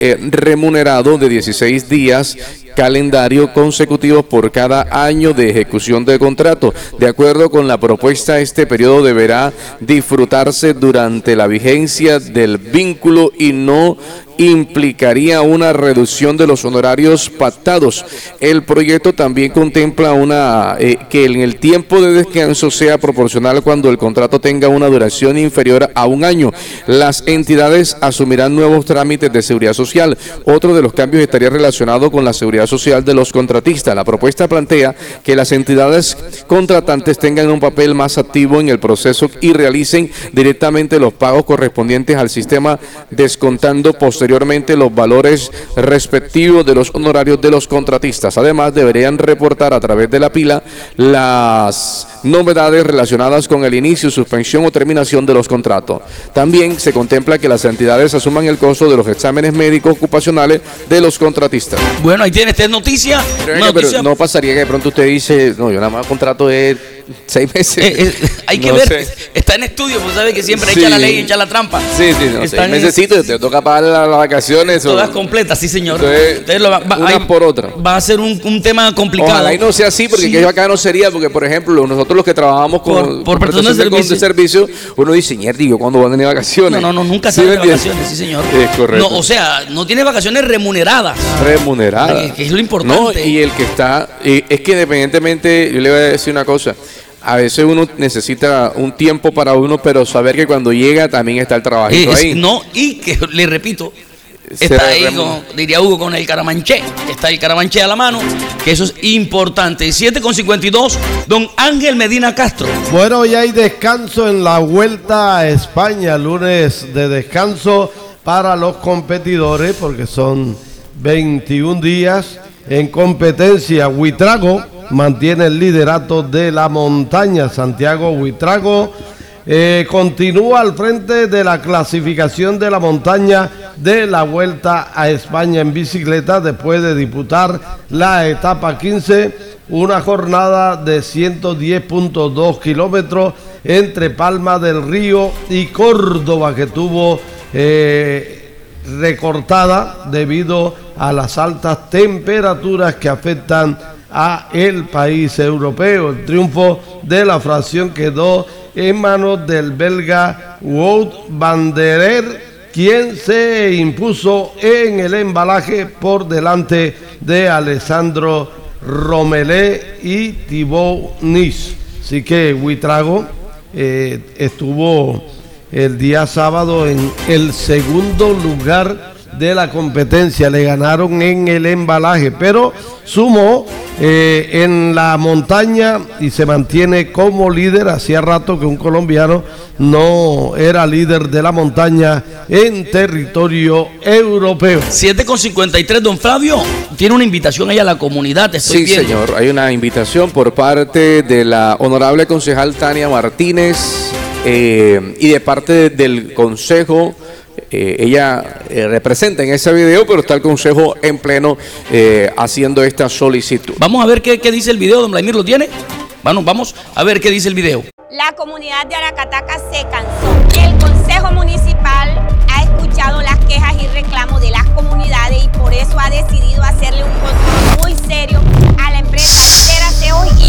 remunerado de 16 días calendario consecutivos por cada año de ejecución del contrato. De acuerdo con la propuesta, este periodo deberá disfrutarse durante la vigencia del vínculo y no implicaría una reducción de los honorarios pactados. El proyecto también contempla que en el tiempo de descanso sea proporcional cuando el contrato tenga una duración inferior a un año. Las entidades asumirán nuevos trámites de seguridad social. Otro de los cambios estaría relacionado con la seguridad social de los contratistas. La propuesta plantea que las entidades contratantes tengan un papel más activo en el proceso y realicen directamente los pagos correspondientes al sistema, descontando posteriormente los valores respectivos de los honorarios de los contratistas. Además, deberían reportar a través de la pila las novedades relacionadas con el inicio, suspensión o terminación de los contratos. También se contempla que las entidades asuman el costo de los exámenes médicos ocupacionales de los contratistas. Bueno, ahí tiene usted noticia. Pero no pasaría que de pronto usted dice, no, yo nada más contrato de 6 meses. Hay que ver, está en estudio, pues sabe que siempre echa la ley y echa la trampa. Sí, no, 6 mesecitos, te toca pagar las vacaciones. Todas completas, sí señor. Entonces, una por otra. Va a ser un tema complicado. Ojalá y no sea así, porque qué bacano sería, porque por ejemplo, nosotros los que trabajamos por prestación de servicio, uno dice, ñerdi, ¿yo cuándo voy a tener vacaciones? No, nunca sale de vacaciones, sí señor. Es correcto. No, o sea, no tiene vacaciones remuneradas. Que es lo importante. No, y el que está, es que independientemente, yo le voy a decir una cosa, a veces uno necesita un tiempo para uno, pero saber que cuando llega también está el trabajito ahí. No, y que le repito, está ahí, diría Hugo, con el caramanché. Está el caramanché a la mano, que eso es importante. 7:52, don Ángel Medina Castro. Bueno, ya hay descanso en la Vuelta a España, lunes de descanso para los competidores, porque son 21 días en competencia. Buitrago mantiene el liderato de la montaña. Santiago Buitrago continúa al frente de la clasificación de la montaña de la Vuelta a España en bicicleta después de disputar la etapa 15, una jornada de 110.2 kilómetros entre Palma del Río y Córdoba, que tuvo recortada debido a las altas temperaturas que afectan a el país europeo. El triunfo de la fracción quedó en manos del belga Wout van der Aert, quien se impuso en el embalaje por delante de Alessandro Romelé y Thibaut Nice. Así que Buitrago estuvo el día sábado en el segundo lugar de la competencia. Le ganaron en el embalaje, pero sumó en la montaña y se mantiene como líder. Hacía rato que un colombiano no era líder de la montaña en territorio europeo. 7:53, don Flavio, tiene una invitación ahí a la comunidad. Sí, viendo. Señor, hay una invitación por parte de la honorable concejal Tania Martínez y de parte del consejo. Ella representa en ese video, pero está el consejo en pleno haciendo esta solicitud. Vamos a ver qué dice el video, don Vladimir, ¿lo tiene? Bueno, vamos a ver qué dice el video. La comunidad de Aracataca se cansó. El consejo municipal ha escuchado las quejas y reclamos de las comunidades y por eso ha decidido hacerle un control muy serio a la empresa Altera Aseos y